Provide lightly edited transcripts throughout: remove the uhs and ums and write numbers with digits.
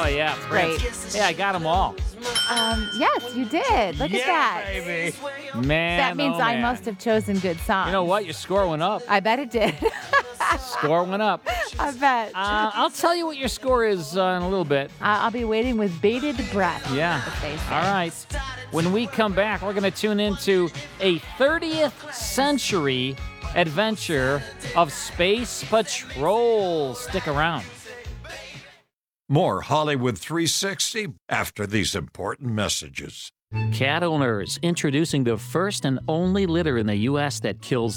Oh, yeah, Great. Prince. Yeah, I got them all. Yes, you did. Look at that. Baby. Man, That means oh, I man. must have chosen good songs. You know what? Your score went up. I bet it did. Score went up. I bet. I'll tell you what your score is in a little bit. I'll be waiting with bated breath. Yeah. as they say. All right. When we come back, we're going to tune into a 30th century adventure of Space Patrol. Stick around. More Hollywood 360 after these important messages. Cat owners, introducing the first and only litter in the U.S. that kills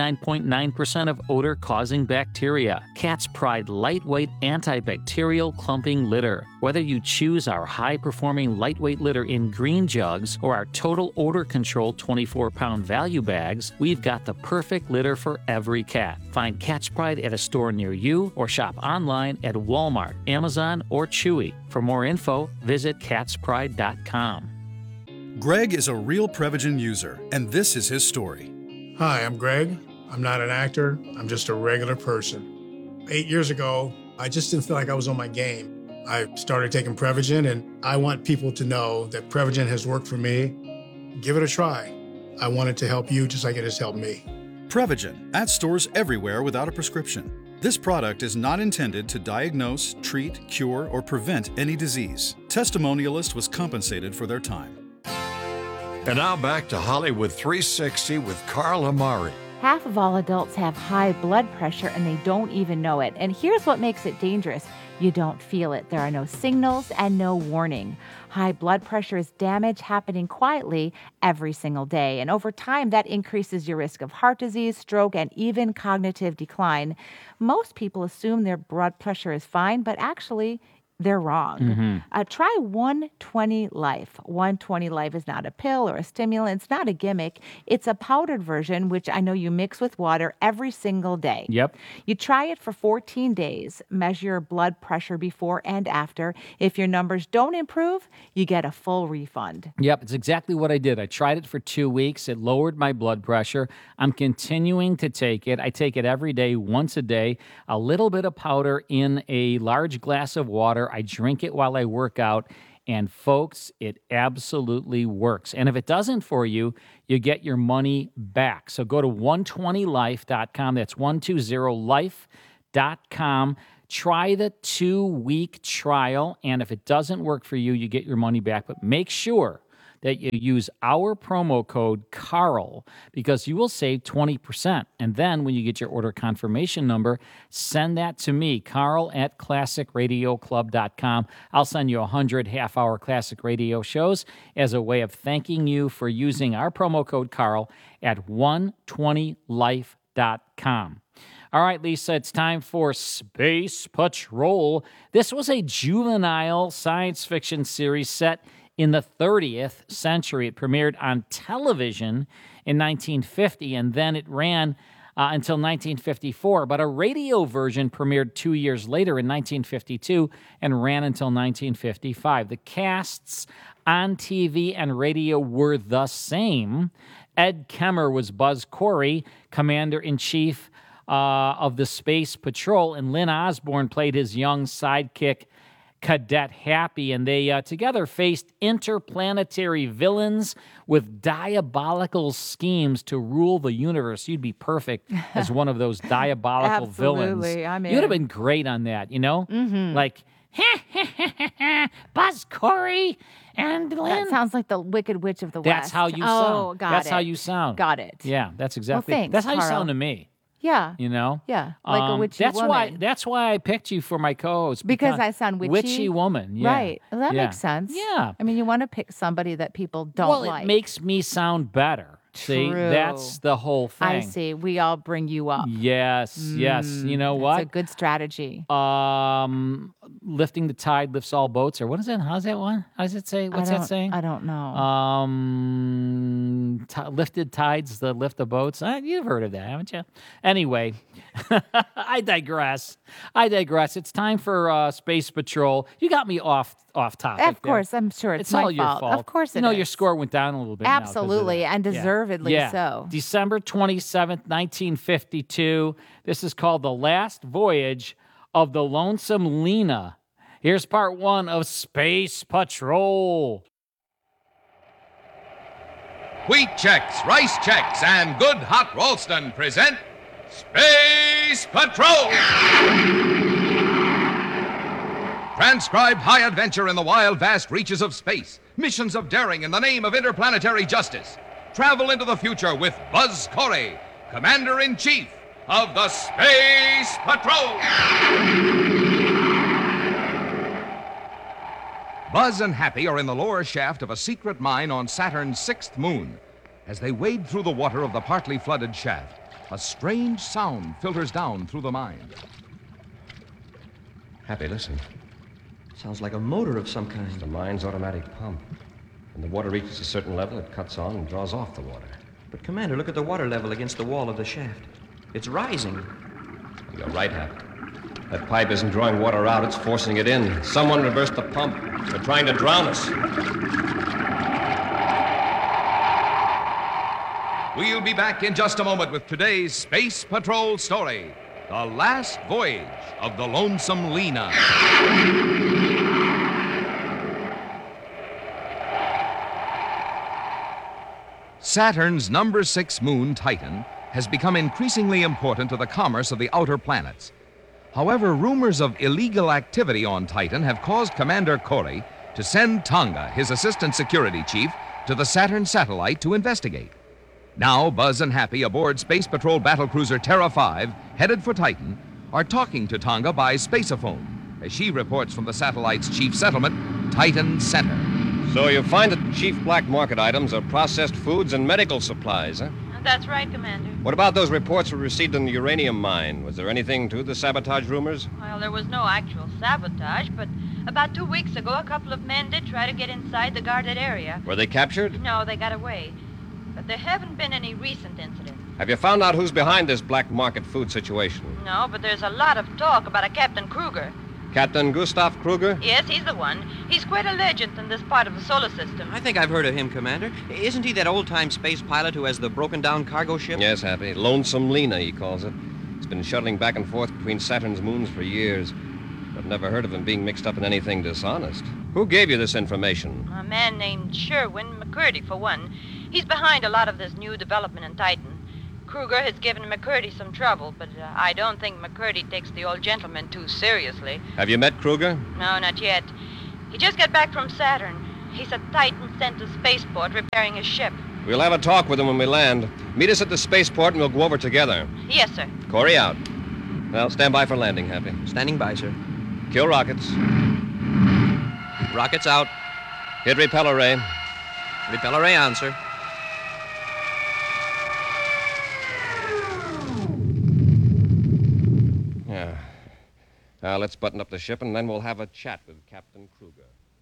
99.9% of odor-causing bacteria. Cat's Pride lightweight antibacterial clumping litter. Whether you choose our high-performing lightweight litter in green jugs or our total odor control 24-pound value bags, we've got the perfect litter for every cat. Find Cat's Pride at a store near you or shop online at Walmart, Amazon, or Chewy. For more info, visit catspride.com. Greg is a real Prevagen user, and this is his story. Hi, I'm Greg. I'm not an actor. I'm just a regular person. 8 years ago, I just didn't feel like I was on my game. I started taking Prevagen, and I want people to know that Prevagen has worked for me. Give it a try. I want it to help you just like it has helped me. Prevagen, at stores everywhere without a prescription. This product is not intended to diagnose, treat, cure, or prevent any disease. Testimonialist was compensated for their time. And now back to Hollywood 360 with Carl Amari. Half of all adults have high blood pressure and they don't even know it. And here's what makes it dangerous. You don't feel it. There are no signals and no warning. High blood pressure is damage happening quietly every single day. And over time, that increases your risk of heart disease, stroke, and even cognitive decline. Most people assume their blood pressure is fine, but actually, they're wrong. Try 120 Life. 120 Life is not a pill or a stimulant. It's not a gimmick. It's a powdered version, which I know you mix with water every single day. Yep. You try it for 14 days. Measure your blood pressure before and after. If your numbers don't improve, you get a full refund. Yep, it's exactly what I did. I tried it for 2 weeks. It lowered my blood pressure. I'm continuing to take it. I take it every day, once a day, a little bit of powder in a large glass of water. I drink it while I work out. And folks, it absolutely works. And if it doesn't for you, you get your money back. So go to 120life.com. That's 120life.com. Try the 2-week trial, and if it doesn't work for you, you get your money back. But make sure that you use our promo code CARL because you will save 20%. And then when you get your order confirmation number, send that to me, Carl at classicradioclub.com. I'll send you 100 half-hour classic radio shows as a way of thanking you for using our promo code CARL at 120life.com. All right, Lisa, it's time for Space Patrol. This was a juvenile science fiction series set in the 30th century. It premiered on television in 1950, and then it ran until 1954. But a radio version premiered 2 years later in 1952 and ran until 1955. The casts on TV and radio were the same. Ed Kemmer was Buzz Corey, Commander-in-Chief of the Space Patrol, and Lynn Osborne played his young sidekick, Cadet Happy, and they together faced interplanetary villains with diabolical schemes to rule the universe. You'd be perfect as one of those diabolical villains. Absolutely, I'm in. You'd have been great on that, you know? Like, Buzz Corey and Lynn. That sounds like the Wicked Witch of the That's West. how you sound. Oh, got That's it. how you sound. Got it. Yeah, that's exactly. Well, thanks, that's how you Carl. sound to me. Yeah. You know? Yeah, like a witchy that's woman. That's why I picked you for my co-host. Because I sound witchy? Witchy woman, yeah. Right. Well, that Yeah. makes sense. Yeah. I mean, you want to pick somebody that people don't Well, like. it makes me sound better. See, True. that's the whole thing. I see. We all bring you up. Yes, yes. You know It's what? a good strategy. Lifting the tide lifts all boats, or what is that? How's that one? How does it say? What's that saying? I don't know. Lifted tides that lift the boats. You've heard of that, haven't you? Anyway, I digress. It's time for Space Patrol. You got me off topic. Of course, I'm sure it's my all your fault. Of course it You know, is. your score went down a little bit now 'cause of Absolutely, that. and Yeah. deservedly Yeah. so. December 27th, 1952. This is called The Last Voyage of the Lonesome Lena. Here's part 1 of Space Patrol. Wheat Chex, Rice Chex, and Good Hot Ralston present Space Patrol! Transcribed high adventure in the wild, vast reaches of space. Missions of daring in the name of interplanetary justice. Travel into the future with Buzz Corey, Commander-in-Chief of the Space Patrol. Buzz and Happy are in the lower shaft of a secret mine on Saturn's 6th moon. As they wade through the water of the partly flooded shaft, a strange sound filters down through the mine. Happy, listen. Sounds like a motor of some kind. It's the mine's automatic pump. When the water reaches a certain level, it cuts on and draws off the water. But, Commander, look at the water level against the wall of the shaft. It's rising. You're right, Happy. That pipe isn't drawing water out, it's forcing it in. Someone reversed the pump. They're trying to drown us. We'll be back in just a moment with today's Space Patrol story, The Last Voyage of the Lonesome Lena. Saturn's number 6 moon, Titan, has become increasingly important to the commerce of the outer planets. However, rumors of illegal activity on Titan have caused Commander Corey to send Tonga, his assistant security chief, to the Saturn satellite to investigate. Now, Buzz and Happy aboard Space Patrol battlecruiser Terra 5, headed for Titan, are talking to Tonga by spaceophone as she reports from the satellite's chief settlement, Titan Center. So you find that chief black market items are processed foods and medical supplies, huh? That's right, Commander. What about those reports we received in the uranium mine? Was there anything to the sabotage rumors? Well, there was no actual sabotage, but about 2 weeks ago, a couple of men did try to get inside the guarded area. Were they captured? No, they got away. But there haven't been any recent incidents. Have you found out who's behind this black market food situation? No, but there's a lot of talk about a Captain Kruger. Captain Gustav Kruger? Yes, he's the one. He's quite a legend in this part of the solar system. I think I've heard of him, Commander. Isn't he that old-time space pilot who has the broken-down cargo ship? Yes, Happy. Lonesome Lena, he calls it. He's been shuttling back and forth between Saturn's moons for years. I've never heard of him being mixed up in anything dishonest. Who gave you this information? A man named Sherwin McCurdy, for one. He's behind a lot of this new development in Titan. Kruger has given McCurdy some trouble, but I don't think McCurdy takes the old gentleman too seriously. Have you met Kruger? No, not yet. He just got back from Saturn. He's at Titan Center Spaceport repairing his ship. We'll have a talk with him when we land. Meet us at the spaceport and we'll go over together. Yes, sir. Corey out. Well, stand by for landing, Happy. Standing by, sir. Kill rockets. Rockets out. Hit repel array. Repel array on, sir. Yeah. Now, let's button up the ship, and then we'll have a chat with Captain Kruger.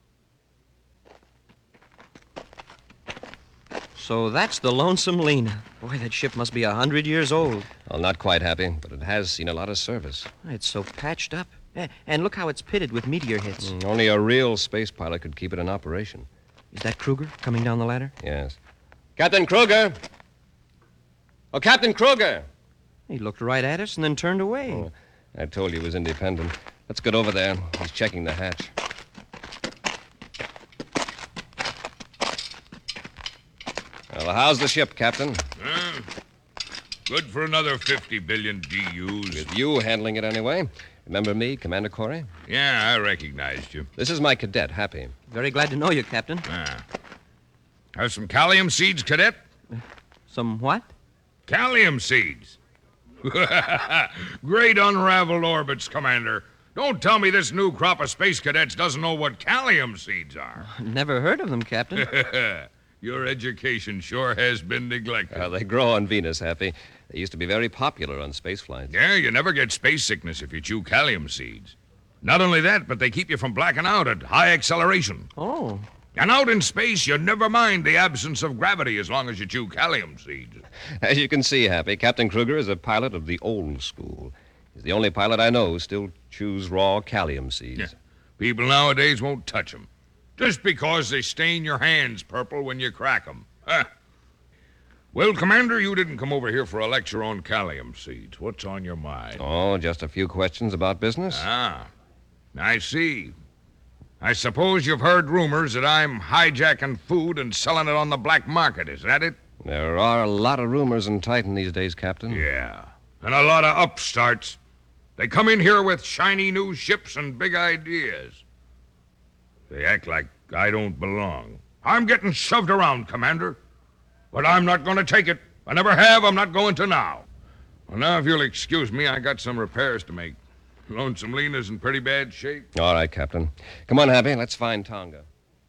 So that's the Lonesome Lena. Boy, that ship must be 100 years old. Well, not quite, Happy, but it has seen a lot of service. It's so patched up. And look how it's pitted with meteor hits. Only a real space pilot could keep it in operation. Is that Kruger coming down the ladder? Yes. Captain Kruger! Oh, Captain Kruger! He looked right at us and then turned away. Oh, I told you he was independent. Let's get over there. He's checking the hatch. Well, how's the ship, Captain? Good for another 50 billion DUs. With you handling it anyway. Remember me, Commander Corey? Yeah, I recognized you. This is my cadet, Happy. Very glad to know you, Captain. Have some calcium seeds, cadet? Some what? Calcium seeds. Great unraveled orbits, Commander. Don't tell me this new crop of space cadets doesn't know what calcium seeds are. Never heard of them, Captain. Your education sure has been neglected. They grow on Venus, Happy. They used to be very popular on space flights. Yeah, you never get space sickness if you chew calcium seeds. Not only that, but they keep you from blacking out at high acceleration. Oh. And out in space, you never mind the absence of gravity as long as you chew calcium seeds. As you can see, Happy, Captain Kruger is a pilot of the old school. He's the only pilot I know who still chews raw calcium seeds. Yeah. People nowadays won't touch them. Just because they stain your hands purple when you crack them. Huh. Well, Commander, you didn't come over here for a lecture on calcium seeds. What's on your mind? Oh, just a few questions about business. Ah, I see. I suppose you've heard rumors that I'm hijacking food and selling it on the black market. Is that it? There are a lot of rumors in Titan these days, Captain. Yeah. And a lot of upstarts. They come in here with shiny new ships and big ideas. They act like I don't belong. I'm getting shoved around, Commander. But I'm not going to take it. I never have. I'm not going to now. Well, now, if you'll excuse me, I got some repairs to make. Lonesome Lena's in pretty bad shape. All right, Captain. Come on, Happy. Let's find Tonga.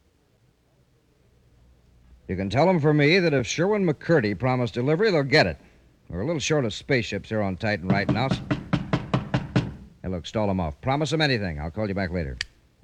You can tell them for me that if Sherwin McCurdy promised delivery, they'll get it. We're a little short of spaceships here on Titan right now. Hey, look, stall them off. Promise them anything. I'll call you back later.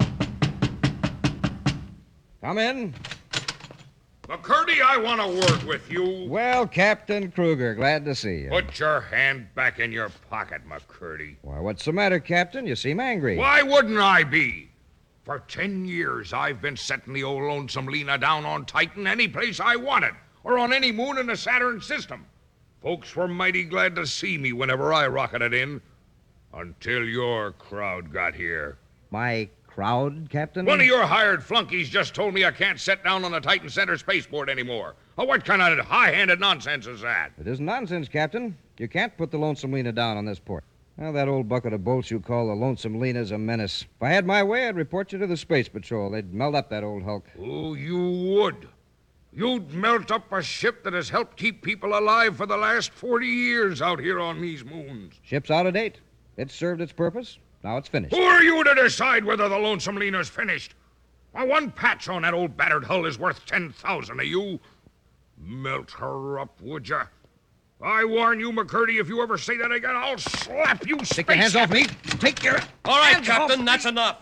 Come in. McCurdy, I want a word with you. Well, Captain Kruger, glad to see you. Put your hand back in your pocket, McCurdy. Why, what's the matter, Captain? You seem angry. Why wouldn't I be? For 10 years, I've been setting the old Lonesome Lena down on Titan any place I wanted, or on any moon in the Saturn system. Folks were mighty glad to see me whenever I rocketed in, until your crowd got here. My crowd, Captain? One of your hired flunkies just told me I can't set down on the Titan Center spaceport anymore. Oh, what kind of high-handed nonsense is that? It isn't nonsense, Captain. You can't put the Lonesome Lena down on this port. Well, that old bucket of bolts you call the Lonesome Lena's a menace. If I had my way, I'd report you to the Space Patrol. They'd melt up that old hulk. Oh, you would. You'd melt up a ship that has helped keep people alive for the last 40 years out here on these moons. Ship's out of date. It's served its purpose. Now it's finished. Who are you to decide whether the Lonesome Lena's finished? Why, one patch on that old battered hull is worth 10,000 of you. Melt her up, would ya? I warn you, McCurdy, if you ever say that again, I'll slap you. Take your hands off me. Take your All right, hands Captain, off that's me. enough.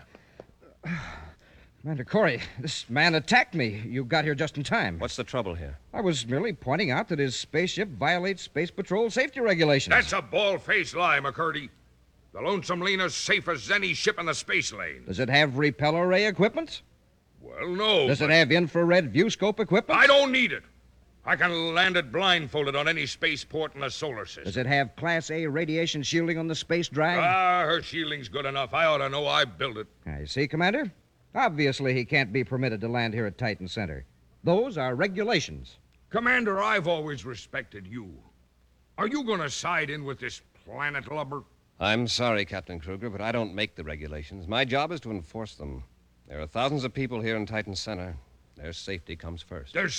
Commander Corey, this man attacked me. You got here just in time. What's the trouble here? I was merely pointing out that his spaceship violates Space Patrol safety regulations. That's a bald-faced lie, McCurdy. The Lonesome Lena's safe as any ship in the space lane. Does it have repel array equipment? Well, no. Does it have infrared view scope equipment? I don't need it. I can land it blindfolded on any spaceport in the solar system. Does it have Class A radiation shielding on the space drag? Her shielding's good enough. I ought to know. I built it. I see, Commander. Obviously, he can't be permitted to land here at Titan Center. Those are regulations. Commander, I've always respected you. Are you going to side in with this planet lubber? I'm sorry, Captain Kruger, but I don't make the regulations. My job is to enforce them. There are thousands of people here in Titan Center. Their safety comes first. There's